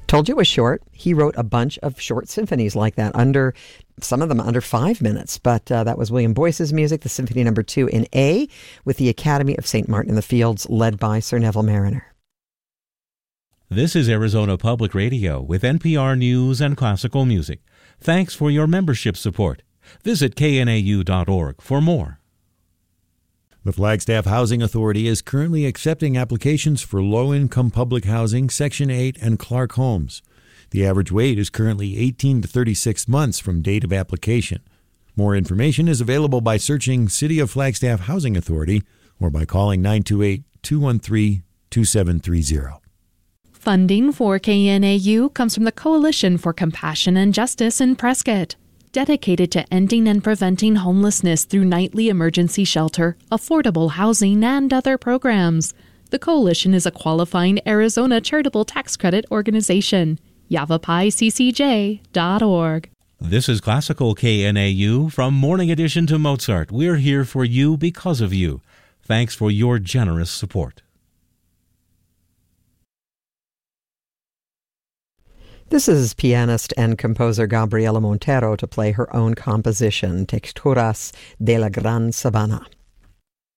Told you it was short. He wrote a bunch of short symphonies like that, some of them under 5 minutes. But that was William Boyce's music, the Symphony No. 2 in A, with the Academy of St. Martin in the Fields, led by Sir Neville Marriner. This is Arizona Public Radio with NPR News and classical music. Thanks for your membership support. Visit knau.org for more. The Flagstaff Housing Authority is currently accepting applications for low-income public housing, Section 8, and Clark homes. The average wait is currently 18 to 36 months from date of application. More information is available by searching City of Flagstaff Housing Authority or by calling 928-213-2730. Funding for KNAU comes from the Coalition for Compassion and Justice in Prescott, dedicated to ending and preventing homelessness through nightly emergency shelter, affordable housing, and other programs. The Coalition is a qualifying Arizona charitable tax credit organization. YavaPaiCCJ.org. This is Classical KNAU from Morning Edition to Mozart. We're here for you because of you. Thanks for your generous support. This is pianist and composer Gabriela Montero to play her own composition, Texturas de la Gran Sabana.